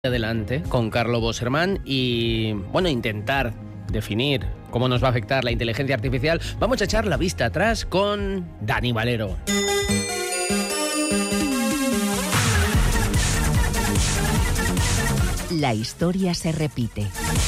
Adelante con Carlo Boserman y, bueno, intentar definir cómo nos va a afectar la inteligencia artificial. Vamos a echar la vista atrás con Dani Valero. La historia se repite.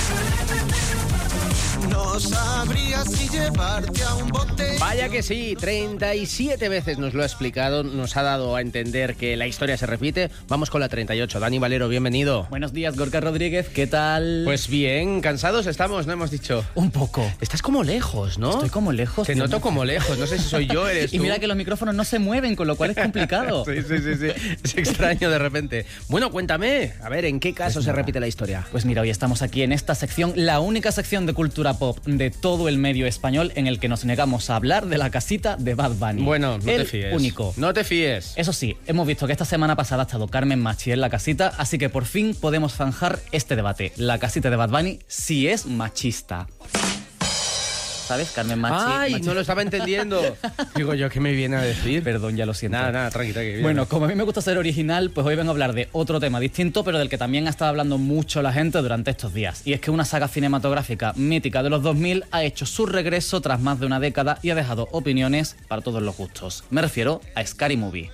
No sabría si llevarte a un bote. Vaya que sí, 37 veces nos lo ha explicado, nos ha dado a entender que la historia se repite. Vamos con la 38. Dani Valero, bienvenido. Buenos días, Gorka Rodríguez, ¿qué tal? Pues bien, cansados estamos, ¿no hemos dicho? Un poco. Estás como lejos, ¿no? Estoy como lejos. Te noto como lejos, no sé si soy yo, eres tú. Y mira que los micrófonos no se mueven, con lo cual es complicado. Sí. Es extraño de repente. Bueno, cuéntame, a ver, ¿en qué caso se repite la historia? Pues mira, hoy estamos aquí en esta sección, la única sección de cultura pop de todo el medio español en el que nos negamos a hablar de la casita de Bad Bunny. Bueno, no te fíes. Único. No te fíes. Eso sí, hemos visto que esta semana pasada ha estado Carmen Machi en la casita, así que por fin podemos zanjar este debate. La casita de Bad Bunny sí es machista. ¿Sabes? Carmen Machi. Ay, no lo estaba entendiendo. Digo yo, ¿qué me viene a decir? Perdón, ya lo siento. Nada, tranqui. Bueno, como a mí me gusta ser original, pues hoy vengo a hablar de otro tema distinto, pero del que también ha estado hablando mucho la gente durante estos días. Y es que una saga cinematográfica mítica de los 2000 ha hecho su regreso tras más de una década y ha dejado opiniones para todos los gustos. Me refiero a Scary Movie.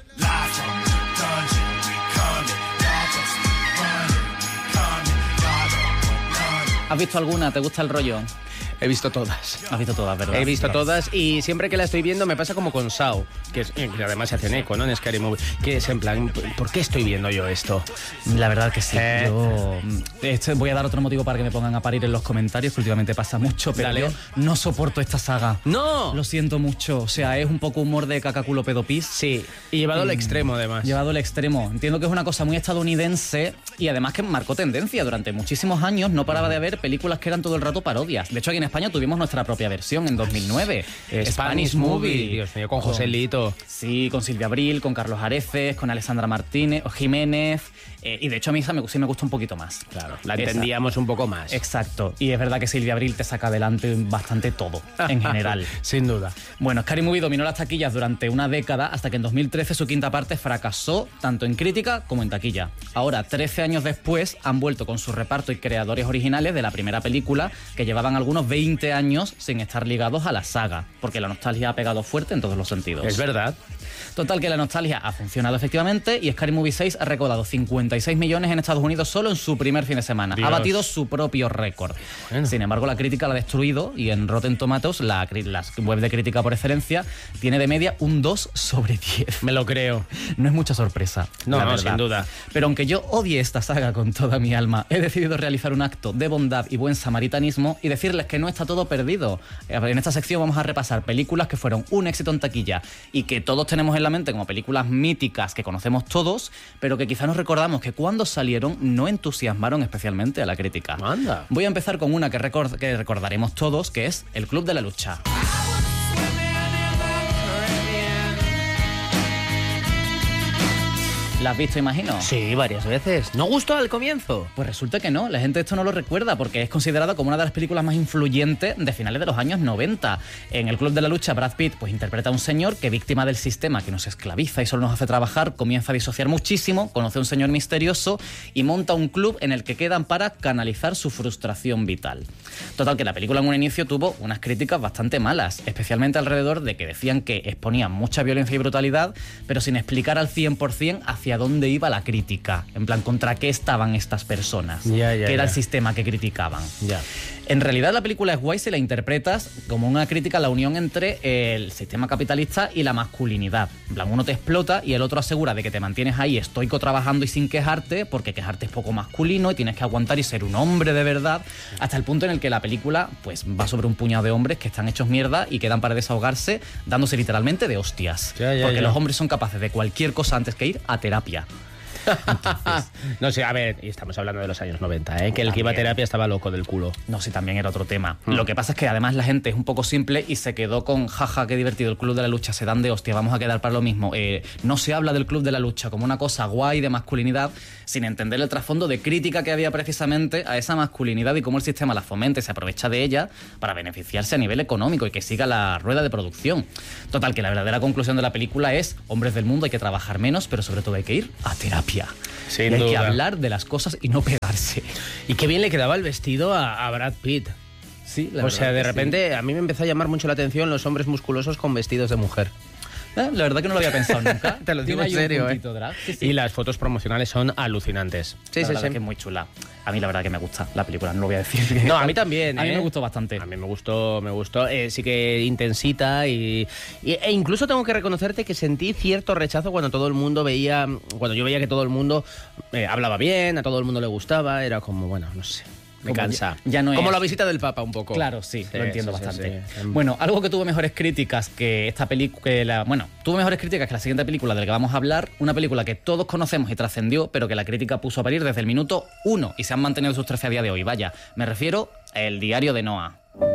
¿Has visto alguna? ¿Te gusta el rollo? He visto todas. Has visto todas, ¿verdad? He visto todas y siempre que la estoy viendo me pasa como con Saw, que además se hace eco, ¿no? En Scary Movie, que es en plan, ¿por qué estoy viendo yo esto? La verdad que sí. Yo voy a dar otro motivo para que me pongan a parir en los comentarios, que últimamente pasa mucho, pero Dale. yo no soporto esta saga. ¡No! Lo siento mucho. O sea, es un poco humor de cacaculo pedopis. Sí, y llevado al extremo además. Llevado al extremo. Entiendo que es una cosa muy estadounidense y además que marcó tendencia. Durante muchísimos años no paraba de haber películas que eran todo el rato parodias. De hecho, aquí en España tuvimos nuestra propia versión en 2009. Spanish Movie. Dios mío, con José Lito. Sí, con Silvia Abril, con Carlos Areces, con Alessandra Martínez, Jiménez. Y de hecho a mí sí me gusta un poquito más. Claro, la entendíamos un poco más. Exacto. Y es verdad que Silvia Abril te saca adelante bastante todo, en general. Sin duda. Bueno, Scary Movie dominó las taquillas durante una década hasta que en 2013 su quinta parte fracasó tanto en crítica como en taquilla. Ahora, 13 años después, han vuelto con su reparto y creadores originales de la primera película, que llevaban algunos 20 años sin estar ligados a la saga, porque la nostalgia ha pegado fuerte en todos los sentidos. Es verdad. Total, que la nostalgia ha funcionado efectivamente y Scary Movie 6 ha recaudado 56 millones en Estados Unidos solo en su primer fin de semana. Dios. Ha batido su propio récord. Bueno. Sin embargo, la crítica la ha destruido y en Rotten Tomatoes, la web de crítica por excelencia, tiene de media un 2 sobre 10. Me lo creo. No es mucha sorpresa. No, la verdad. sin duda. Pero aunque yo odie esta saga con toda mi alma, he decidido realizar un acto de bondad y buen samaritanismo y decirles que no está todo perdido. En esta sección vamos a repasar películas que fueron un éxito en taquilla y que todos tenemos en la mente como películas míticas que conocemos todos, pero que quizá nos recordamos que cuando salieron no entusiasmaron especialmente a la crítica. Anda. Voy a empezar con una que recordaremos todos, que es El Club de la Lucha. ¿La has visto, imagino? Sí, varias veces. ¿No gustó al comienzo? Pues resulta que no, la gente esto no lo recuerda porque es considerada como una de las películas más influyentes de finales de los años 90. En El Club de la Lucha, Brad Pitt pues interpreta a un señor que, víctima del sistema que nos esclaviza y solo nos hace trabajar, comienza a disociar muchísimo, conoce a un señor misterioso y monta un club en el que quedan para canalizar su frustración vital. Total, que la película en un inicio tuvo unas críticas bastante malas, especialmente alrededor de que decían que exponía mucha violencia y brutalidad, pero sin explicar al 100% hacia dónde iba la crítica, en plan, contra qué estaban estas personas, que era el sistema que criticaban. Ya. En realidad la película es guay si la interpretas como una crítica a la unión entre el sistema capitalista y la masculinidad. En plan, uno te explota y el otro asegura de que te mantienes ahí estoico trabajando y sin quejarte, porque quejarte es poco masculino y tienes que aguantar y ser un hombre de verdad, hasta el punto en el que la película pues va sobre un puñado de hombres que están hechos mierda y quedan para desahogarse dándose literalmente de hostias. Porque los hombres son capaces de cualquier cosa antes que ir a terapia. Entonces, no sé, a ver, y estamos hablando de los años 90, ¿eh? Que el que iba a terapia estaba loco del culo. No, sí, también era otro tema. Lo que pasa es que además la gente es un poco simple y se quedó con jaja, qué divertido, el Club de la Lucha, se dan de hostia, vamos a quedar para lo mismo. No se habla del Club de la Lucha como una cosa guay de masculinidad, sin entender el trasfondo de crítica que había precisamente a esa masculinidad y cómo el sistema la fomenta y se aprovecha de ella para beneficiarse a nivel económico y que siga la rueda de producción. Total, que la verdadera conclusión de la película es: hombres del mundo, hay que trabajar menos, pero sobre todo hay que ir a terapia. magia. Sin y hay que duda. hablar de las cosas y no pegarse. Y qué bien le quedaba el vestido a Brad Pitt. Sí, la O verdad sea, de que sí. repente a mí me empezó a llamar mucho la atención los hombres musculosos con vestidos de mujer. La verdad que no lo había pensado nunca. Te lo digo Tiene en ahí un serio, puntito drag. Sí, sí. Y las fotos promocionales son alucinantes. Sí, la sí, verdad sí. que es muy chula. A mí la verdad que me gusta la película, no lo voy a decir. No, a mí también. A mí ¿eh? me gustó bastante. A mí me gustó. Sí que intensita e incluso tengo que reconocerte que sentí cierto rechazo cuando yo veía que todo el mundo hablaba bien, a todo el mundo le gustaba, era como, bueno, no sé. Me Como cansa. ya no como es- la visita del Papa, un poco. Claro, sí, lo entiendo sí, bastante. sí. Bueno, algo que tuvo mejores críticas que esta película... tuvo mejores críticas que la siguiente película de la que vamos a hablar. Una película que todos conocemos y trascendió, pero que la crítica puso a parir desde el minuto 1 y se han mantenido sus 13 a día de hoy. Vaya, me refiero a El diario de Noah.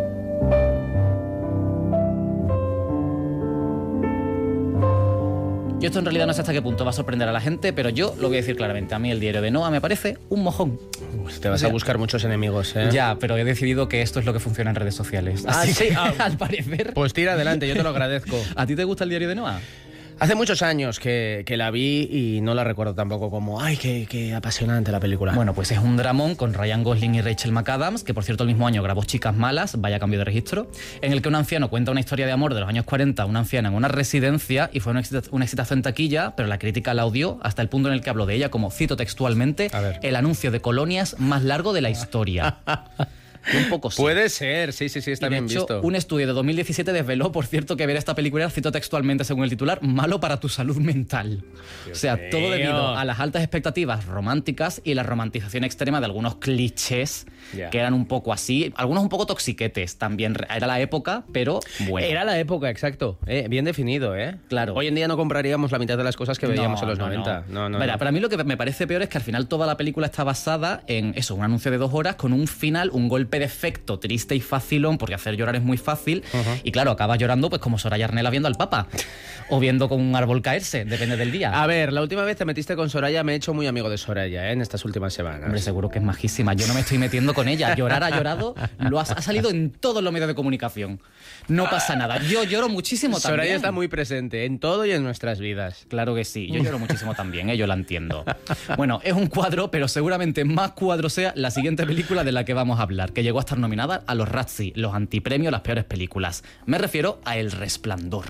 Yo esto en realidad no sé hasta qué punto va a sorprender a la gente, pero yo lo voy a decir claramente. A mí El diario de Noah me parece un mojón. Pues te vas a buscar muchos enemigos, ¿eh? Ya, pero he decidido que esto es lo que funciona en redes sociales. Ah, Así sí, que, ah. al parecer... Pues tira adelante, yo te lo agradezco. ¿A ti te gusta El diario de Noah? Hace muchos años que la vi y no la recuerdo tampoco como, ¡ay, qué apasionante la película! Bueno, pues es un dramón con Ryan Gosling y Rachel McAdams, que por cierto el mismo año grabó Chicas Malas, vaya cambio de registro, en el que un anciano cuenta una historia de amor de los años 40 a una anciana en una residencia y fue un exitazo en taquilla, pero la crítica la odió hasta el punto en el que habló de ella como, cito textualmente, A ver. el anuncio de colonias más largo de la historia. Y un poco sí. Puede ser, sí, está Y de bien hecho, visto. un estudio de 2017 desveló, por cierto, que ver esta película, cito textualmente según el titular, malo para tu salud mental. O sea, todo mío. debido a las altas expectativas románticas y la romantización extrema de algunos clichés Ya. que eran un poco así, algunos un poco toxiquetes también. Era la época, pero bueno. Era la época, exacto. Bien definido, ¿eh? Claro. Hoy en día no compraríamos la mitad de las cosas que veíamos en los 90. No. Mira, para mí lo que me parece peor es que al final toda la película está basada en eso, un anuncio de 2 horas con un final, un golpe de efecto triste y facilón, porque hacer llorar es muy fácil. Y claro, acabas llorando pues como Soraya Arnela viendo al Papa. O viendo con un árbol caerse, depende del día. A ver, la última vez te metiste con Soraya, me he hecho muy amigo de Soraya, en estas últimas semanas. Hombre, seguro que es majísima. Yo no me estoy metiendo con ella. Llorar ha llorado, ha salido en todos los medios de comunicación. No pasa nada. Yo lloro muchísimo también. Soraya está muy presente en todo y en nuestras vidas. Claro que sí. Yo lloro muchísimo también, yo la entiendo. Bueno, es un cuadro, pero seguramente más cuadro sea la siguiente película de la que vamos a hablar, que llegó a estar nominada a los Razzie, los antipremios, las peores películas. Me refiero a El Resplandor.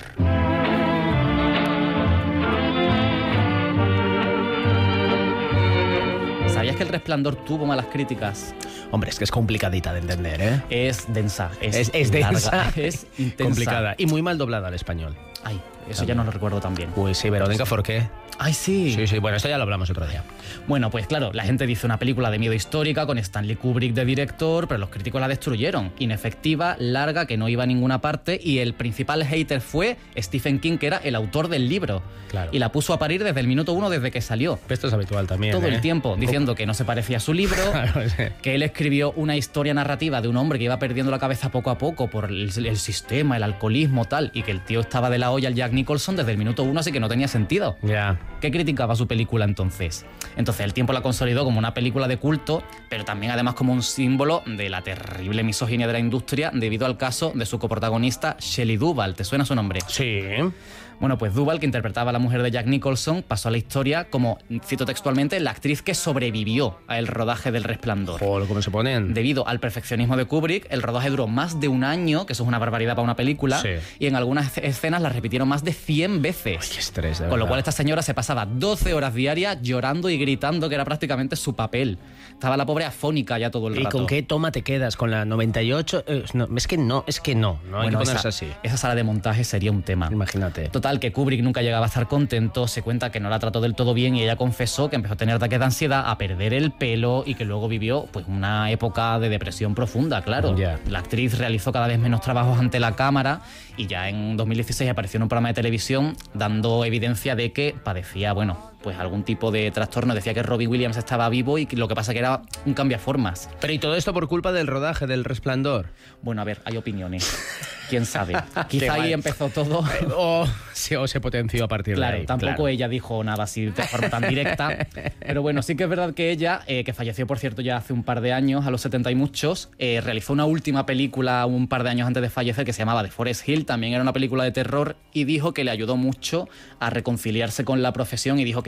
¿Sabías que El Resplandor tuvo malas críticas? Hombre, es que es complicadita de entender, ¿eh? Es densa, Es larga, densa, es intensa. complicada y muy mal doblada al español. Ay, eso ya no lo recuerdo tan bien. Uy, sí, Verónica Forqué. Ay, sí. Sí, bueno, esto ya lo hablamos otro día. Bueno, pues claro, la gente dice una película de miedo histórica con Stanley Kubrick de director, pero los críticos la destruyeron. Inefectiva, larga, que no iba a ninguna parte, y el principal hater fue Stephen King, que era el autor del libro. Claro. Y la puso a parir desde el minuto 1 desde que salió. Esto es habitual también. Todo ¿eh? el tiempo, diciendo que no se parecía a su libro, Claro, sí. que él escribió una historia narrativa de un hombre que iba perdiendo la cabeza poco a poco por el sistema, el alcoholismo, tal, y que el tío estaba de la olla al Jack Nicholson desde el minuto 1, así que no tenía sentido. Ya. ¿Qué criticaba su película entonces? Entonces el tiempo la consolidó como una película de culto, pero también además como un símbolo de la terrible misoginia de la industria debido al caso de su coprotagonista Shelley Duvall. ¿Te suena su nombre? Sí. Bueno, pues Duvall, que interpretaba a la mujer de Jack Nicholson, pasó a la historia como, cito textualmente, la actriz que sobrevivió al rodaje del Resplandor. Joder, ¿cómo se ponen? Debido al perfeccionismo de Kubrick, el rodaje duró más de un año, que eso es una barbaridad para una película, Sí. y en algunas escenas la repitieron más de 100 veces. Ay, qué estrés, de Con lo verdad. cual esta señora se pasaba 12 horas diarias llorando y gritando, que era prácticamente su papel. Estaba la pobre afónica ya todo el ¿Y rato. con qué toma te quedas? ¿Con la 98? No, es que no hay que ponerse así. esa sala de montaje sería un tema. Imagínate. Total, que Kubrick nunca llegaba a estar contento, se cuenta que no la trató del todo bien y ella confesó que empezó a tener ataques de ansiedad, a perder el pelo y que luego vivió pues una época de depresión profunda, claro. Ya. La actriz realizó cada vez menos trabajos ante la cámara y ya en 2016 apareció en un programa de televisión dando evidencia de que padecía, pues algún tipo de trastorno. Decía que Robin Williams estaba vivo y que lo que pasa que era un cambiaformas. Pero y todo esto por culpa del rodaje del Resplandor. Bueno, a ver, hay opiniones. ¿Quién sabe? Qué Quizá ahí mal. empezó todo. O se potenció a partir Claro, de ahí. tampoco claro. ella dijo nada así de forma tan directa. Pero bueno, sí que es verdad que ella, que falleció, por cierto, ya hace un par de años, a los 70 y muchos, realizó una última película un par de años antes de fallecer que se llamaba The Forest Hill, también era una película de terror, y dijo que le ayudó mucho a reconciliarse con la profesión y dijo que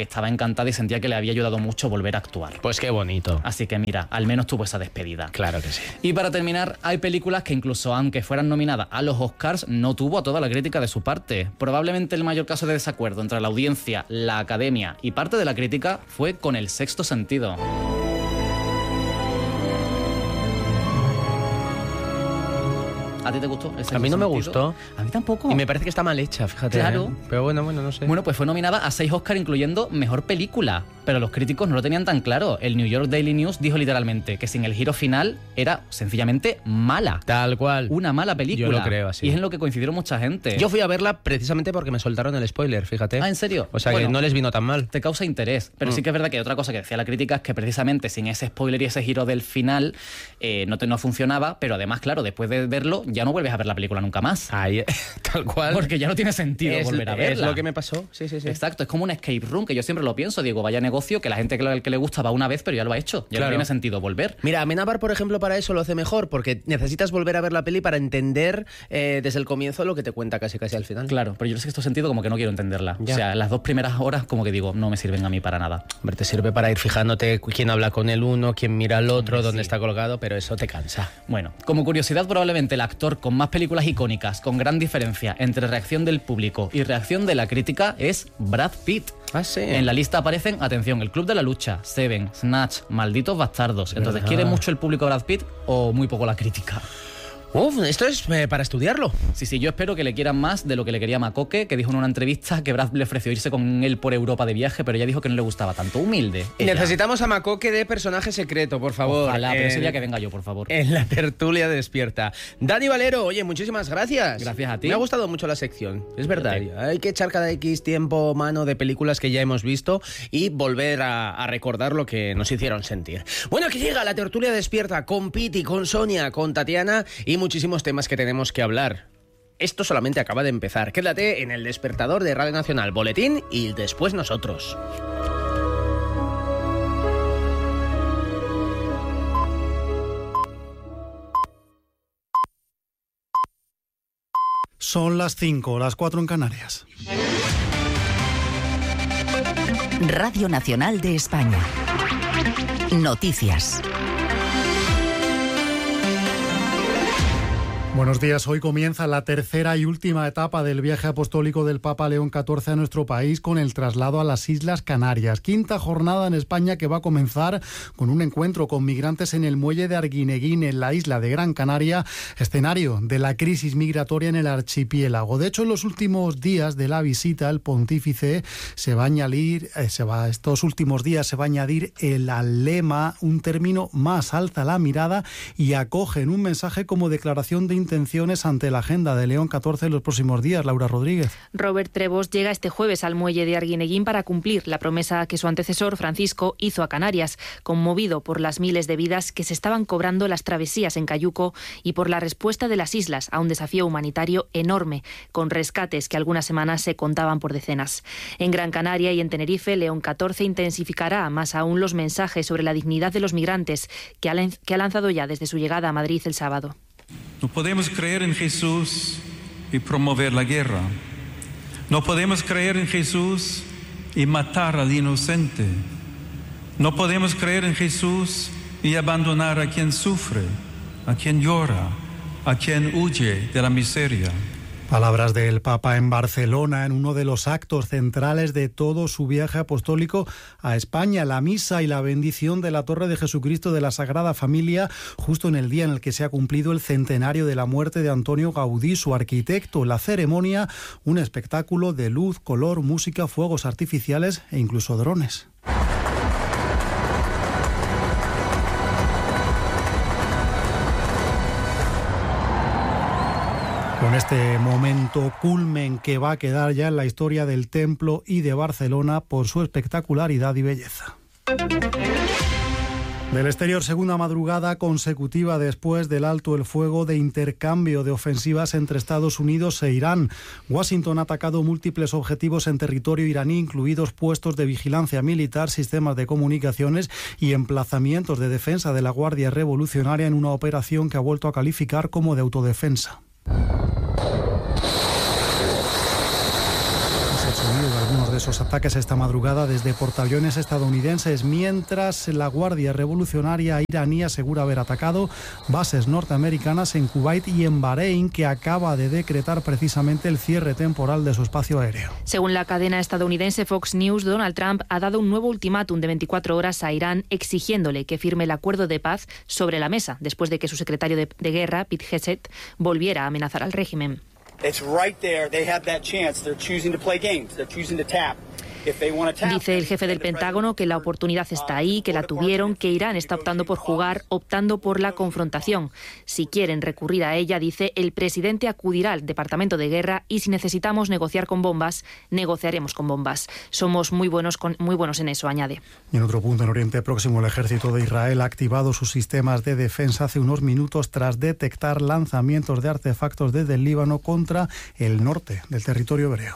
estaba encantada y sentía que le había ayudado mucho volver a actuar. Pues qué bonito. Así que mira, al menos tuvo esa despedida. Claro que sí. Y para terminar, hay películas que incluso aunque fueran nominadas a los Oscars, no tuvo a toda la crítica de su parte. Probablemente el mayor caso de desacuerdo entre la audiencia, la academia y parte de la crítica fue con El Sexto Sentido. ¿A ti te gustó? A mí no me gustó. A mí tampoco. Y me parece que está mal hecha, fíjate. Claro. Pero bueno, no sé. Bueno, pues fue nominada a 6 Oscars, incluyendo Mejor Película. Pero los críticos no lo tenían tan claro. El New York Daily News dijo literalmente que sin el giro final era sencillamente mala. Tal cual. Una mala película. Yo lo creo así. Y es en lo que coincidieron mucha gente. Yo fui a verla precisamente porque me soltaron el spoiler, fíjate. Ah, ¿en serio? O sea, bueno, que no les vino tan mal. Te causa interés. Pero sí que es verdad que otra cosa que decía la crítica es que precisamente sin ese spoiler y ese giro del final no funcionaba. Pero además, claro, después de verlo ya no vuelves a ver la película nunca más. Ahí, tal cual. Porque ya no tiene sentido volver a verla. Es lo que me pasó. Sí. Exacto, es como un escape room, que yo siempre lo pienso. Digo, vaya negocio, que la gente que le gusta va una vez, pero ya lo ha hecho. Ya no tiene sentido volver. Mira, Amenábar, por ejemplo, para eso lo hace mejor, porque necesitas volver a ver la peli para entender desde el comienzo lo que te cuenta casi al final. Claro, pero yo en este sentido como que no quiero entenderla. Ya. O sea, las 2 primeras horas como que digo, no me sirven a mí para nada. Hombre, te sirve para ir fijándote quién habla con el uno, quién mira al otro, dónde está colgado, pero eso te cansa. Bueno, como curiosidad, probablemente el actor con más películas icónicas, con gran diferencia entre reacción del público y reacción de la crítica, es Brad Pitt. Ah, sí. En la lista aparecen, atención, El Club de la Lucha, Seven, Snatch, Malditos Bastardos. Entonces, ¿quiere mucho el público a Brad Pitt o muy poco la crítica? Esto es para estudiarlo. Sí, yo espero que le quieran más de lo que le quería Macoque, que dijo en una entrevista que Brad le ofreció irse con él por Europa de viaje, pero ella dijo que no le gustaba tanto. Humilde. Necesitamos a Macoque de personaje secreto, por favor. Ojalá, pero ese día que venga yo, por favor. En la tertulia despierta. Dani Valero, oye, muchísimas gracias. Gracias a ti. Me ha gustado mucho la sección, es verdad. Hay que echar cada X tiempo mano de películas que ya hemos visto y volver a recordar lo que nos hicieron sentir. Bueno, que llega la tertulia despierta con Piti, con Sonia, con Tatiana y muchísimos temas que tenemos que hablar. Esto solamente acaba de empezar. Quédate en el despertador de Radio Nacional, boletín y después nosotros. Son las 5, las 4 en Canarias. Radio Nacional de España. Noticias. Buenos días. Hoy comienza la tercera y última etapa del viaje apostólico del Papa León XIV a nuestro país con el traslado a las Islas Canarias. Quinta jornada en España que va a comenzar con un encuentro con migrantes en el muelle de Arguineguín, en la isla de Gran Canaria, escenario de la crisis migratoria en el archipiélago. De hecho, en los últimos días de la visita, el pontífice estos últimos días se va a añadir el lema, un término más: alza la mirada y acoge en un mensaje como declaración de intenciones ante la agenda de León XIV en los próximos días. Laura Rodríguez. Robert Trevos llega este jueves al muelle de Arguineguín para cumplir la promesa que su antecesor, Francisco, hizo a Canarias, conmovido por las miles de vidas que se estaban cobrando las travesías en Cayuco y por la respuesta de las islas a un desafío humanitario enorme, con rescates que algunas semanas se contaban por decenas. En Gran Canaria y en Tenerife, León XIV intensificará más aún los mensajes sobre la dignidad de los migrantes que ha lanzado ya desde su llegada a Madrid el sábado. No podemos creer en Jesús y promover la guerra. No podemos creer en Jesús y matar al inocente. No podemos creer en Jesús y abandonar a quien sufre, a quien llora, a quien huye de la miseria. Palabras del Papa en Barcelona en uno de los actos centrales de todo su viaje apostólico a España, la misa y la bendición de la Torre de Jesucristo de la Sagrada Familia, justo en el día en el que se ha cumplido el centenario de la muerte de Antonio Gaudí, su arquitecto. La ceremonia, un espectáculo de luz, color, música, fuegos artificiales e incluso drones. Con este momento culmen que va a quedar ya en la historia del templo y de Barcelona por su espectacularidad y belleza. Del exterior, segunda madrugada consecutiva después del alto el fuego de intercambio de ofensivas entre Estados Unidos e Irán. Washington ha atacado múltiples objetivos en territorio iraní, incluidos puestos de vigilancia militar, sistemas de comunicaciones y emplazamientos de defensa de la Guardia Revolucionaria en una operación que ha vuelto a calificar como de autodefensa. Es el sonido de algunos de esos ataques esta madrugada desde portaaviones estadounidenses, mientras la Guardia Revolucionaria iraní asegura haber atacado bases norteamericanas en Kuwait y en Bahrein, que acaba de decretar precisamente el cierre temporal de su espacio aéreo. Según la cadena estadounidense Fox News, Donald Trump ha dado un nuevo ultimátum de 24 horas a Irán, exigiéndole que firme el acuerdo de paz sobre la mesa, después de que su secretario de guerra, Pete Hegseth, volviera a amenazar al régimen. It's right there. They have that chance. They're choosing to play games. They're choosing to tap. Dice el jefe del Pentágono que la oportunidad está ahí, que la tuvieron, que Irán está optando por jugar, optando por la confrontación. Si quieren recurrir a ella, dice, el presidente acudirá al Departamento de Guerra y si necesitamos negociar con bombas, negociaremos con bombas. Somos muy buenos en eso, añade. Y en otro punto, en Oriente Próximo, el ejército de Israel ha activado sus sistemas de defensa hace unos minutos tras detectar lanzamientos de artefactos desde el Líbano contra el norte del territorio hebreo.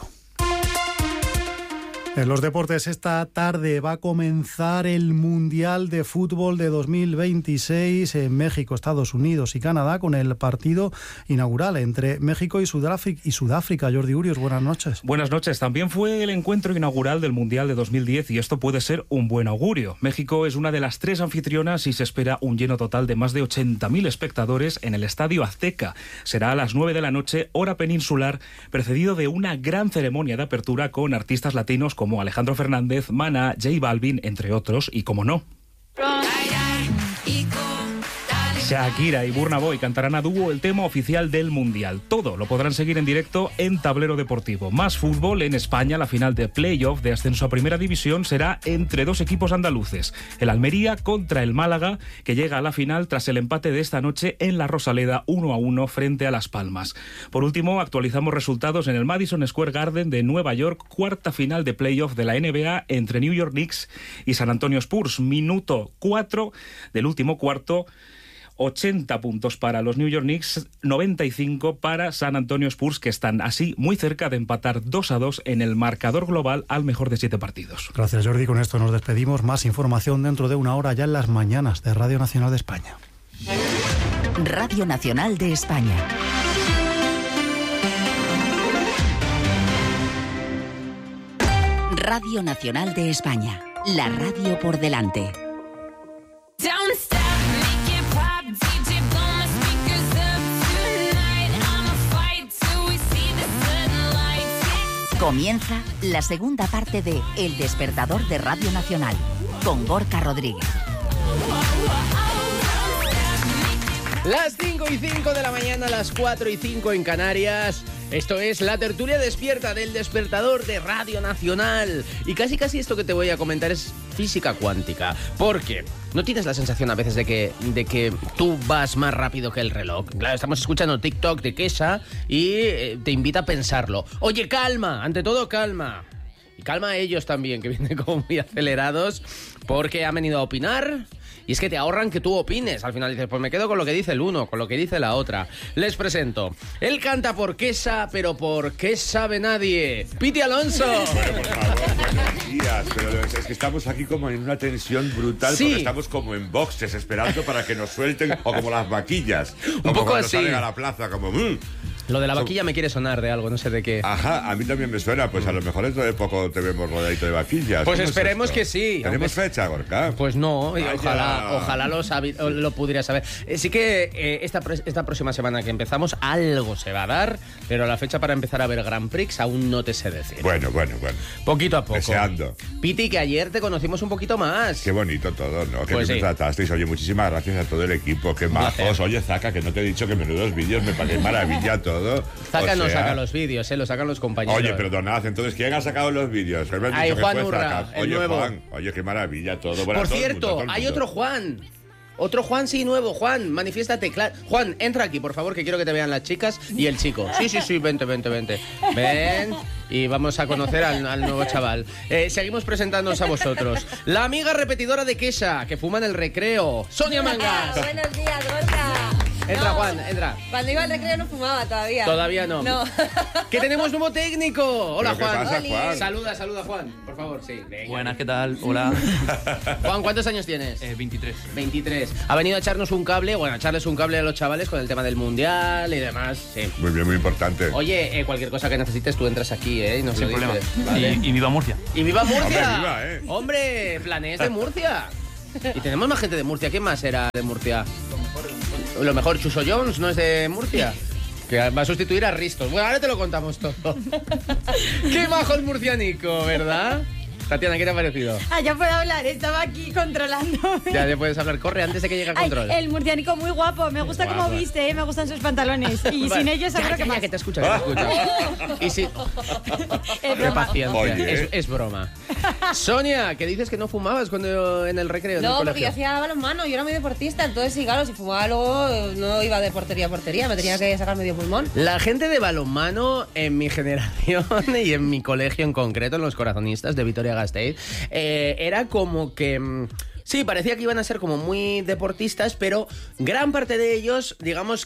En los deportes, esta tarde va a comenzar el Mundial de Fútbol de 2026 en México, Estados Unidos y Canadá, con el partido inaugural entre México y Sudáfrica. Jordi Urios, buenas noches. Buenas noches. También fue el encuentro inaugural del Mundial de 2010 y esto puede ser un buen augurio. México es una de las 3 anfitrionas y se espera un lleno total de más de 80.000 espectadores en el Estadio Azteca. Será a las 9 de la noche, hora peninsular, precedido de una gran ceremonia de apertura con artistas latinos como Alejandro Fernández, Maná, J Balvin, entre otros, y como no, Shakira y Burna Boy cantarán a dúo el tema oficial del Mundial. Todo lo podrán seguir en directo en Tablero Deportivo. Más fútbol en España. La final de playoff de ascenso a Primera División será entre 2 equipos andaluces. El Almería contra el Málaga, que llega a la final tras el empate de esta noche en la Rosaleda 1-1 frente a Las Palmas. Por último, actualizamos resultados en el Madison Square Garden de Nueva York, cuarta final de playoff de la NBA entre New York Knicks y San Antonio Spurs. Minuto 4 del último cuarto. 80 puntos para los New York Knicks, 95 para San Antonio Spurs, que están así muy cerca de empatar 2-2 en el marcador global al mejor de 7 partidos. Gracias, Jordi. Con esto nos despedimos. Más información dentro de una hora ya en las mañanas de Radio Nacional de España. Radio Nacional de España. Radio Nacional de España. La radio por delante. Comienza la segunda parte de El Despertador de Radio Nacional, con Gorka Rodríguez. Las 5:05 de la mañana, las 4:05 en Canarias. Esto es la tertulia despierta del Despertador de Radio Nacional. Y casi esto que te voy a comentar es física cuántica. Porque ¿no tienes la sensación a veces de que tú vas más rápido que el reloj? Claro, estamos escuchando TikTok de Kesha y te invita a pensarlo. Oye, calma, ante todo calma. Y calma a ellos también, que vienen como muy acelerados, porque han venido a opinar. Y es que te ahorran que tú opines. Al final dices, pues me quedo con lo que dice el uno, con lo que dice la otra. Les presento. Él canta por Kesha, pero por qué sabe nadie. Piti Alonso. Bueno, por favor, buenos días. Pero es que estamos aquí como en una tensión brutal, sí. Porque estamos como en boxes esperando para que nos suelten, o como las vaquillas. Un poco así. Salen a la plaza, como... Lo de la vaquilla me quiere sonar de algo, no sé de qué. Ajá, a mí también me suena. Pues a lo mejor dentro de poco te vemos rodeadito de vaquillas. Pues esperemos que sí. ¿Tenemos fecha, Gorka? Pues no, y ojalá lo pudiera saber. Sí que esta próxima semana que empezamos algo se va a dar, pero la fecha para empezar a ver Grand Prix aún no te sé decir. Bueno. Poquito a poco. Deseando. Piti, que ayer te conocimos un poquito más. Qué bonito todo, ¿no? Que pues me tratasteis. Oye, muchísimas gracias a todo el equipo. Qué majos. Oye, Zaka, que no te he dicho que menudos vídeos, me parece maravilla todo. Zaka no saca los vídeos, lo sacan los compañeros. Oye, perdonad, entonces, ¿quién ha sacado los vídeos? Ay, Juan Urra, el nuevo. Juan, oye, qué maravilla todo. Por cierto, hay otro Juan. Otro Juan, sí, nuevo. Juan, manifiéstate. Juan, entra aquí, por favor, que quiero que te vean las chicas y el chico. Sí, vente. Ven y vamos a conocer al nuevo chaval. Seguimos presentándonos a vosotros. La amiga repetidora de Kesha, que fuma en el recreo, Sonia Mangas. Buenos días, Gorka. Entra, Juan, entra. Cuando iba al recreo no fumaba todavía. Todavía no. No. ¡Que tenemos nuevo técnico! Hola, ¿Pero qué Juan. pasa, Juan? Saluda, Juan, por favor, sí. Venga. Buenas, ¿qué tal? Hola. Juan, ¿cuántos años tienes? 23. 23. Ha venido a echarnos un cable, bueno, a echarles un cable a los chavales con el tema del Mundial y demás, sí. Muy bien, muy importante. Oye, cualquier cosa que necesites, tú entras aquí, ¿eh? Y nos Sin lo dices. problema. ¿Vale? Y viva Murcia. ¡Y viva Murcia! Hombre, viva, ¿eh? ¡Hombre, Planés de Murcia! Y tenemos más gente de Murcia. ¿Quién más era de Murcia? Lo mejor, Chuso Jones, ¿no es de Murcia? Que va a sustituir a Ristos. Bueno, ahora te lo contamos todo. ¡Qué bajo el murcianico!, ¿verdad? Tatiana, ¿qué te ha parecido? Ya puedo hablar, estaba aquí controlando. Ya puedes hablar. Corre antes de que llegue el control. El murcianico muy guapo, me gusta cómo viste, me gustan sus pantalones. Y Vale. sin ellos seguro que más. Que te escucha, Y si... Qué paciencia. Oye. Es broma. Sonia, que dices que no fumabas cuando en el recreo en el No, colegio. porque yo hacía balonmano, yo era muy deportista, entonces sí, claro, si fumaba luego no iba de portería a portería, me tenía que sacar medio pulmón. La gente de balonmano en mi generación y en mi colegio en concreto, en los corazonistas de Vitoria-Gasteiz, era como que... Sí, parecía que iban a ser como muy deportistas, pero gran parte de ellos, digamos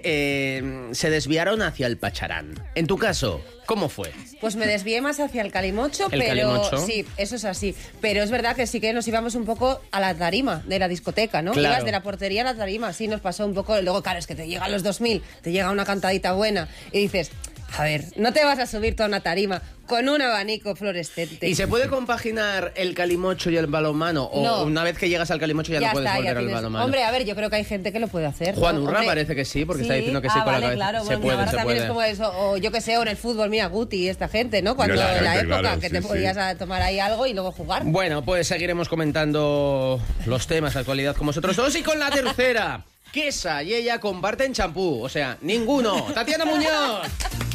que se desviaron hacia el pacharán. En tu caso, ¿cómo fue? Pues me desvié más hacia el calimocho, ¿El pero calimocho? sí, eso es así. Pero es verdad que sí que nos íbamos un poco a la tarima de la discoteca, ¿no? Claro. Ibas de la portería a la tarima, sí, nos pasó un poco. Luego, claro, es que te llegan los 2000, te llega una cantadita buena y dices, a ver, no te vas a subir toda una tarima con un abanico fluorescente. ¿Y se puede compaginar el calimocho y el balonmano? ¿O No. una vez que llegas al calimocho ya no puedes está, volver al tienes- balonmano? Hombre, a ver, yo creo que hay gente que lo puede hacer. Juan ¿no? Urra Hombre, parece que sí, porque está diciendo que sí con la vale, cabeza. claro, Se bueno, puede, ahora se también puede. es como eso, o yo que sé, o en el fútbol, mira, Guti y esta gente, ¿no? Cuando Mira la en la gente, época claro, que sí, te sí. podías tomar ahí algo y luego jugar. Bueno, pues seguiremos comentando los temas de actualidad con vosotros dos y con la tercera. Kesa y ella comparten champú, o sea, ninguno. Tatiana Muñoz.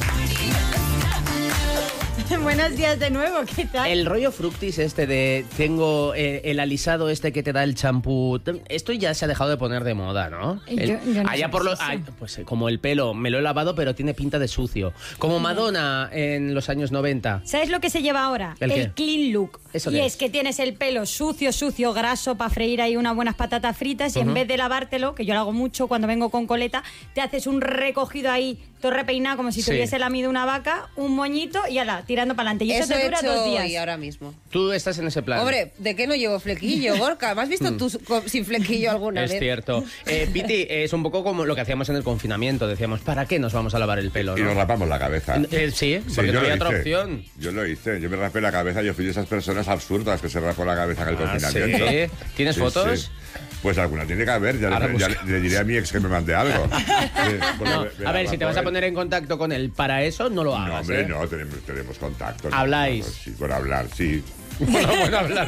Buenos días de nuevo, ¿qué tal? El rollo fructis este de tengo el alisado este que te da el champú, esto ya se ha dejado de poner de moda, ¿no? Yo no allá sé por qué lo, es eso. pues como el pelo, me lo he lavado pero tiene pinta de sucio. Como Madonna en los años 90. ¿Sabes lo que se lleva ahora? ¿El qué? clean look. ¿Eso Y qué es es? que tienes el pelo sucio, graso para freír ahí unas buenas patatas fritas y en vez de lavártelo, que yo lo hago mucho cuando vengo con coleta, te haces un recogido ahí, todo repeinado como si Sí. tuviese lamido una vaca, un moñito y ala, tirando para adelante. Y eso Eso te he dura hecho 2 días. y ahora mismo. Tú estás en ese plan. Hombre, ¿de qué no llevo flequillo, Gorka? ¿Me has visto tú sin flequillo alguna Es vez? cierto. Piti, es un poco como lo que hacíamos en el confinamiento. Decíamos, ¿para qué nos vamos a lavar el pelo? Y ¿no? nos rapamos la cabeza. Sí, porque yo no lo había otra hice. opción. Yo lo hice. Yo me rapé la cabeza. Yo fui de esas personas absurdas que se rapó la cabeza en el confinamiento. ¿sí? ¿Tienes fotos? Sí. Pues alguna tiene que haber. Ya, Ahora ya busca. le diré a mi ex que me mande algo. Sí, porque No, me a ver, la si te rapó vas a él. poner en contacto con él para eso, no lo No, hagas. hombre, ¿eh? no, tenemos contacto. ¿no? ¿Habláis? Sí, por hablar, sí. Bueno, hablar.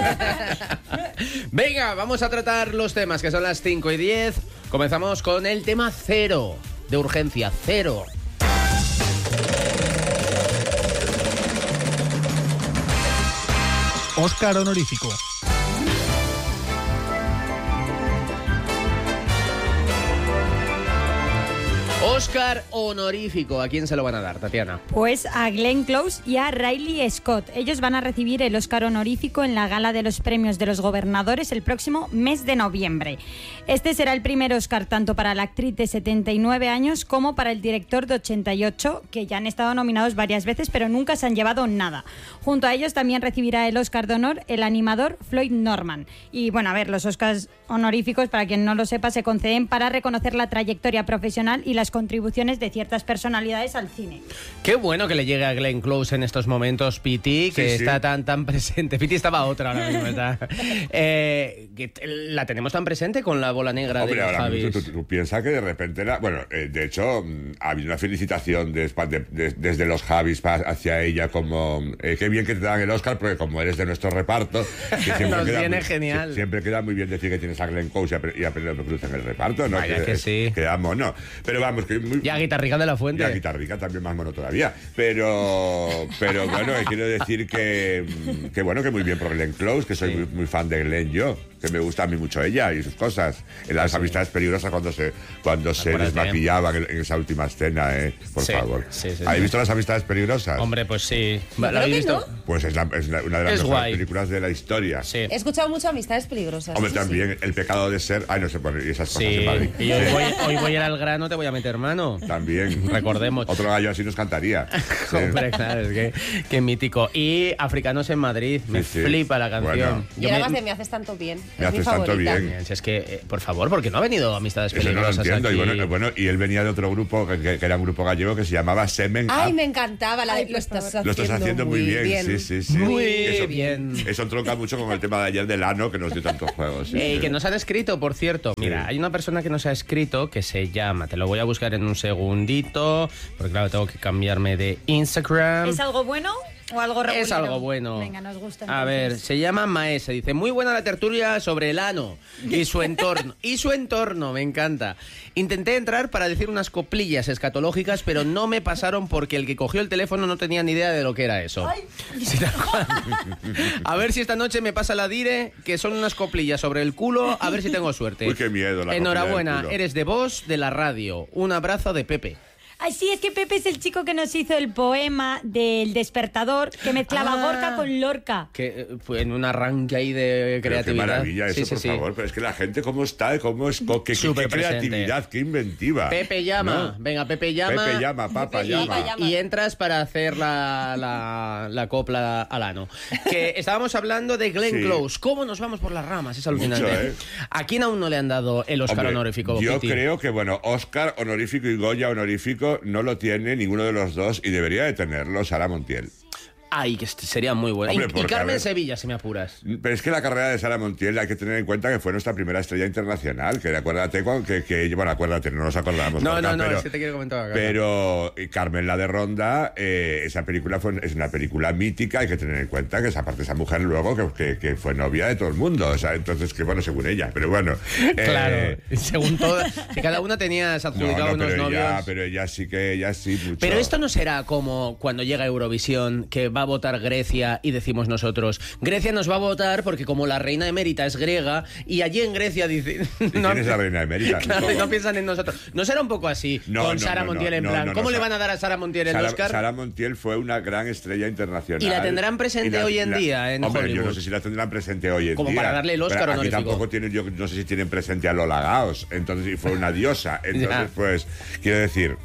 Venga, vamos a tratar los temas, que son las 5:10. Comenzamos con el tema 0, de urgencia, 0. Óscar honorífico. Óscar honorífico. ¿A quién se lo van a dar, Tatiana? Pues a Glenn Close y a Riley Scott. Ellos van a recibir el Óscar honorífico en la gala de los premios de los gobernadores el próximo mes de noviembre. Este será el primer Óscar tanto para la actriz de 79 años como para el director de 88, que ya han estado nominados varias veces pero nunca se han llevado nada. Junto a ellos también recibirá el Óscar de honor el animador Floyd Norman. Y bueno, a ver, los Óscars honoríficos, para quien no lo sepa, se conceden para reconocer la trayectoria profesional y las contribuciones de ciertas personalidades al cine. Qué bueno que le llegue a Glenn Close en estos momentos, Piti, que Sí, sí. está tan presente. Piti estaba otra ahora mismo, ¿verdad? La tenemos tan presente con la bola negra Hombre, de ahora Javis. mismo tú piensas que de repente de hecho, ha habido una felicitación desde los Javis hacia ella como qué bien que te dan el Oscar, porque como eres de nuestro reparto, que siempre Nos queda viene muy, genial. siempre queda muy bien decir que tienes a Glenn Close y a Penélope Cruz en el reparto, ¿no? Vaya que sí. Queda mono. Pero vamos, que muy, Y a Guitarrica de la Fuente. y a Guitarrica también más mono todavía. Pero bueno, quiero decir que bueno, que muy bien por Glenn Close, que soy muy fan de Glenn yo. que me gusta a mí mucho ella y sus cosas. En las amistades peligrosas cuando se Acuérdate. desmaquillaban en esa última escena, por Sí, favor. sí, sí, ¿Habéis sí. visto las amistades peligrosas? Hombre, pues sí. Yo ¿La habéis creo visto? que Pues es una de las mejores guay. películas de la historia. Sí. He escuchado mucho Amistades Peligrosas. Hombre, sí, también El pecado de ser... Ay, no sé, y esas cosas Sí, en Madrid. y hoy voy a ir al grano, te voy a meter mano. También. Recordemos. Otro gallo así nos cantaría. Sí. Hombre, claro, es que mítico. Y Africanos en Madrid, me Sí, sí. flipa la canción. Bueno. Y además de Me haces tanto bien. Me es mi haces tanto favorita. bien. Si es que, por favor, porque no ha venido Amistades Eso no lo Peligrosas entiendo. aquí. Y bueno, y él venía de otro grupo, que era un grupo gallego que se llamaba Semen Ay, Up. me encantaba la de lo estás haciendo. Lo estás haciendo muy bien. Sí. Muy eso, bien. Eso entronca mucho con el tema de ayer del ano que nos dio tantos juegos. Sí. Que nos han escrito, por cierto. Mira, hay una persona que nos ha escrito que se llama, te lo voy a buscar en un segundito, porque claro, tengo que cambiarme de Instagram. ¿Es algo bueno o algo regular? Es algo bueno. Venga, nos gusta. A ver, se llama Maese. Dice, muy buena la tertulia sobre el ano y su entorno. Y su entorno, me encanta. Intenté entrar para decir unas coplillas escatológicas, pero no me pasaron porque el que cogió el teléfono no tenía ni idea de lo que era eso. Sí, tal cual. A ver si esta noche me pasa la dire, que son unas coplillas sobre el culo, a ver si tengo suerte. Uy, qué miedo. La Enhorabuena, copia del culo. eres de voz de la radio. Un abrazo de Pepe. Ay, sí, es que Pepe es el chico que nos hizo el poema del despertador, que mezclaba Gorka con Lorca. Que fue en un arranque ahí de Pero qué creatividad. maravilla eso, Sí, sí, por sí. favor. Pero es que la gente, ¿cómo está? ¿Cómo es? Qué Súper creatividad, qué inventiva. Pepe llama, ¿no? venga, Pepe llama. Pepe llama, papa llama. Y entras para hacer la copla al ano. Que estábamos hablando de Glenn Sí. Close. ¿Cómo nos vamos por las ramas? Es alucinante. Mucho, ¿eh? ¿A quién aún no le han dado el Oscar Hombre, honorífico? Yo Piti? creo que, bueno, Oscar honorífico y Goya honorífico no lo tiene ninguno de los dos y debería de tenerlo Sara Montiel. Ay, que sería muy bueno. Hombre, Y porque, a Carmen ver, Sevilla, si me apuras. Pero es que la carrera de Sara Montiel hay que tener en cuenta que fue nuestra primera estrella internacional, que acuérdate, bueno, acuérdate, no nos acordamos. No, Gorka, no, pero, es que te quiero comentar acá. Pero Carmen la de Ronda, esa película es una película mítica, hay que tener en cuenta que esa mujer luego que fue novia de todo el mundo, o sea, entonces que bueno, según ella, pero bueno. Claro, según todas. Que cada una tenía se adjudicaba unos pero novios. pero ella sí mucho. Pero esto no será como cuando llega Eurovisión, que va a votar Grecia y decimos nosotros, Grecia nos va a votar porque como la reina emérita es griega y allí en Grecia dice... ¿Quién es la reina emérita? Claro, y no piensan en nosotros. ¿No será un poco así con Sara Montiel en plan? ¿Cómo le van a dar a Sara Montiel el Oscar? Sara Montiel fue una gran estrella internacional. ¿Y la tendrán presente hoy en día en Hombre, Hollywood? yo no sé si la tendrán presente hoy en Como día. para darle el Oscar Pero aquí honorífico. tampoco tienen, yo no sé si tienen presente a Lola Gaos, entonces y fue una diosa. Entonces, Ya. pues, quiero decir...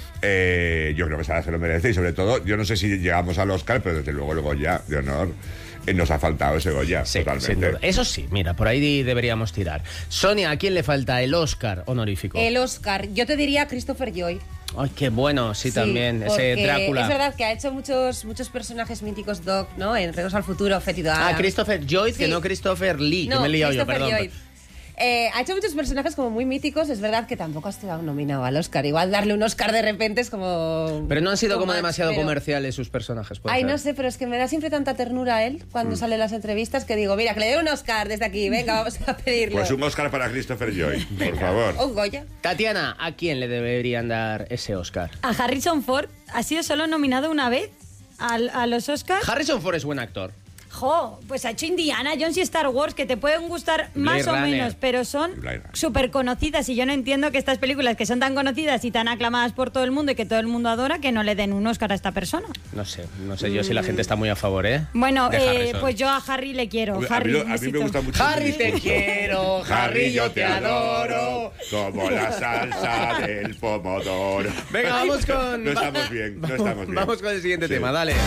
yo creo que Sara se lo merece y sobre todo, yo no sé si llegamos al Oscar, pero desde luego el Goya de honor nos ha faltado ese Goya, Sí, totalmente. sin duda. Eso sí, mira, por ahí deberíamos tirar. Sonia, ¿a quién le falta el Oscar honorífico? El Oscar, yo te diría Christopher Lloyd. Ay, qué bueno, sí, también, ese porque Drácula. Es verdad que ha hecho muchos personajes míticos, Doc, ¿no? En Regreso al Futuro, Fétido Ah, Christopher Lloyd, que no Christopher Lee, que me he liado yo, Christopher perdón. Lloyd. Ha hecho muchos personajes como muy míticos, es verdad que tampoco ha estado nominado al Oscar. Igual darle un Oscar de repente es como... Pero no han sido too como much, demasiado pero- comerciales sus personajes. puede Ay, ser. no sé, pero es que me da siempre tanta ternura a él cuando sale en las entrevistas que digo, mira, que le dé un Oscar desde aquí, venga, vamos a pedirlo. Pues un Oscar para Christopher Lloyd, por favor. Un Goya. Tatiana, ¿a quién le deberían dar ese Oscar? A Harrison Ford ha sido solo nominado una vez a los Oscars. Harrison Ford es buen actor. Jo, pues ha hecho Indiana Jones y Star Wars, que te pueden gustar más o Runner. menos, pero son Blade Runner. súper conocidas y yo no entiendo que estas películas que son tan conocidas y tan aclamadas por todo el mundo y que todo el mundo adora, que no le den un Oscar a esta persona. No sé yo si la gente está muy a favor, ¿eh? Bueno, De Harrison. pues yo a Harry le quiero. A Harry, mí, a mí me besito. gusta mucho. Harry, te quiero, Harry, yo te adoro. Como la salsa del pomodoro. Venga, vamos con... No estamos bien, no estamos bien. Vamos con el siguiente Sí. tema, dale.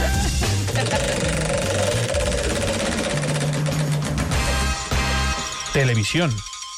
Televisión.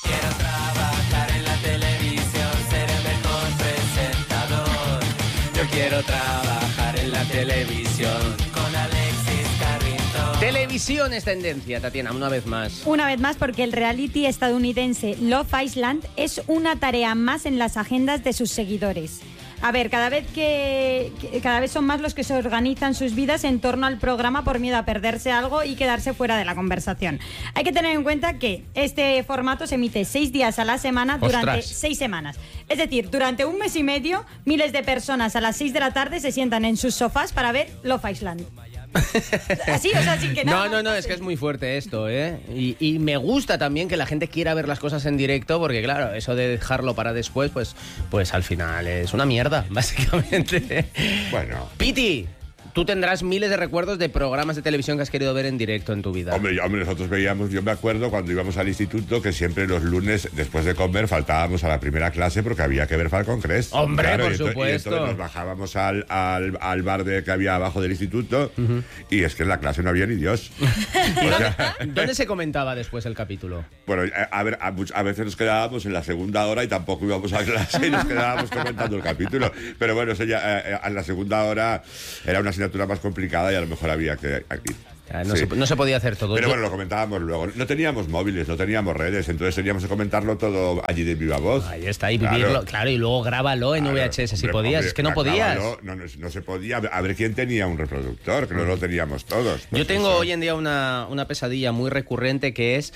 Yo quiero trabajar en la televisión. Con Alexis Carrito. Televisión es tendencia, Tatiana, una vez más. Una vez más, porque el reality estadounidense Love Island es una tarea más en las agendas de sus seguidores. A ver, cada vez son más los que se organizan sus vidas en torno al programa por miedo a perderse algo y quedarse fuera de la conversación. Hay que tener en cuenta que este formato se emite 6 días a la semana durante ¡Ostras! 6 semanas. Es decir, durante un mes y medio, miles de personas a las 6 de la tarde se sientan en sus sofás para ver Love Island. Así, o sea, sin que nada. No, es que es muy fuerte esto, ¿eh? Y me gusta también que la gente quiera ver las cosas en directo, porque claro, eso de dejarlo para después, pues al final es una mierda, básicamente. Bueno. Piti, tú tendrás miles de recuerdos de programas de televisión que has querido ver en directo en tu vida. Hombre, nosotros veíamos, yo me acuerdo cuando íbamos al instituto que siempre los lunes, después de comer, faltábamos a la primera clase porque había que ver Falcon Crest. Hombre, claro, por y supuesto. entonces nos bajábamos al bar que había abajo del instituto y es que en la clase no había ni Dios. ¿Dónde se comentaba después el capítulo? Bueno, a veces nos quedábamos en la segunda hora y tampoco íbamos a clase y nos quedábamos comentando el capítulo. Pero bueno, eso ya, en la segunda hora era una asignatura más complicada y a lo mejor había que ir. No se podía hacer todo. Pero bueno, lo comentábamos luego. No teníamos móviles, no teníamos redes, entonces teníamos que comentarlo todo allí de viva voz. Ahí está, y vivirlo, claro, y luego grábalo en VHS si podías. Es que no podías. No se podía. A ver quién tenía un reproductor, que no lo teníamos todos. Yo tengo hoy en día una pesadilla muy recurrente que es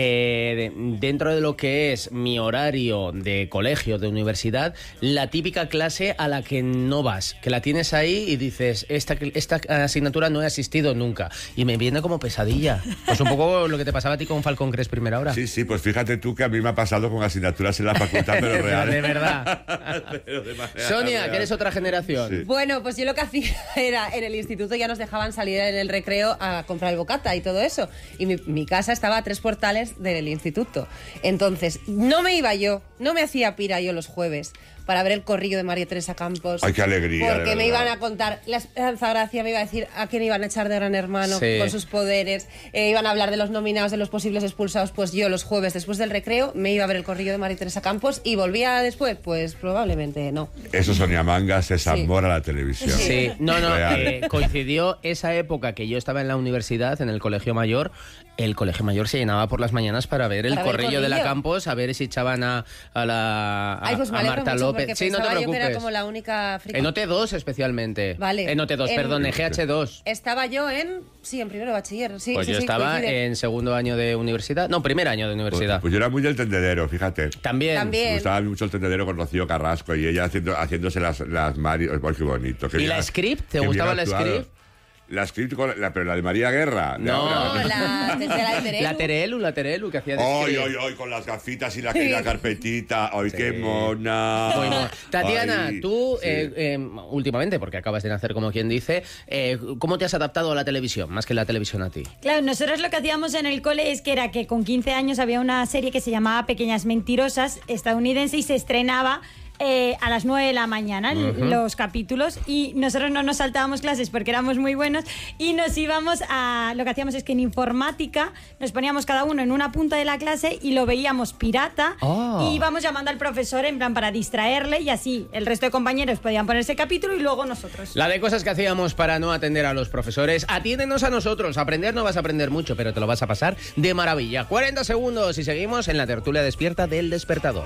dentro de lo que es mi horario de colegio, de universidad, la típica clase a la que no vas, que la tienes ahí y dices, esta asignatura no he asistido nunca, y me viene como pesadilla. Pues un poco lo que te pasaba a ti con Falcon Crest primera hora. Sí, pues fíjate tú que a mí me ha pasado con asignaturas en la facultad, pero real. De verdad. Sonia, real. Que eres otra generación. Sí. Bueno, pues yo lo que hacía era, en el instituto ya nos dejaban salir en el recreo a comprar el bocata y todo eso, y mi casa estaba a 3 portales del instituto. Entonces, no me hacía pira yo los jueves para ver el corrillo de María Teresa Campos. ¡Ay, qué alegría! Porque me iban a contar, la Esperanza Gracia me iba a decir a quién iban a echar de Gran Hermano con sus poderes, iban a hablar de los nominados, de los posibles expulsados. Pues yo los jueves, después del recreo, me iba a ver el corrillo de María Teresa Campos y volvía después, pues probablemente no. Eso, Sonia Mangas, es amor a la televisión. Sí, coincidió esa época que yo estaba en la universidad, en el Colegio Mayor. El Colegio Mayor se llenaba por las mañanas para ver el corrillo de la Campos, a ver si echaban a Marta López. Sí, no te preocupes. Yo que era como la única friki. En OT2 especialmente. Vale. En OT2, perdón, en GH2. Estaba yo en primero de bachiller. Sí, pues yo estaba en segundo año de universidad. No, primer año de universidad. Pues yo era muy del tendedero, fíjate. También. Me gustaba mucho el tendedero con Rocío Carrasco y ella haciéndose las Marios. Qué bonito. ¿Y la script? ¿Te gustaba la script? La script, pero la de María Guerra. No, la Terelu. La Terelu, que hacía de ¡Ay, con las gafitas y la carpetita! ¡Ay, qué mona! Muy mona. Tatiana, tú, últimamente, porque acabas de nacer como quien dice, ¿cómo te has adaptado a la televisión, más que la televisión a ti? Claro, nosotros lo que hacíamos en el cole es que era que con 15 años había una serie que se llamaba Pequeñas Mentirosas, estadounidense, y se estrenaba a las 9 de la mañana los capítulos, y nosotros no nos saltábamos clases porque éramos muy buenos y nos íbamos a... Lo que hacíamos es que en informática nos poníamos cada uno en una punta de la clase y lo veíamos pirata y íbamos llamando al profesor en plan para distraerle, y así el resto de compañeros podían ponerse capítulo y luego nosotros. La de cosas que hacíamos para no atender a los profesores. Atiéndenos a nosotros. Aprender no vas a aprender mucho, pero te lo vas a pasar de maravilla. 40 segundos y seguimos en la tertulia despierta del Despertador.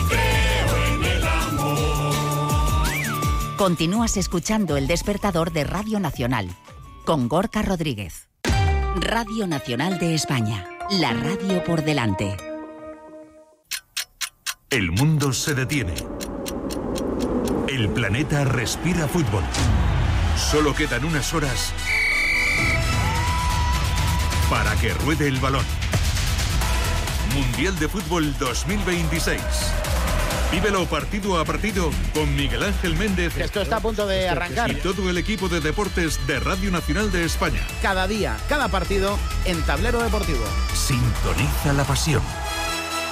Continúas escuchando El Despertador de Radio Nacional con Gorka Rodríguez. Radio Nacional de España, la radio por delante. El mundo se detiene. El planeta respira fútbol. Solo quedan unas horas para que ruede el balón. Mundial de Fútbol 2026. Vívelo partido a partido con Miguel Ángel Méndez. Esto está a punto de arrancar. Y todo el equipo de deportes de Radio Nacional de España. Cada día, cada partido en Tablero Deportivo. Sintoniza la pasión.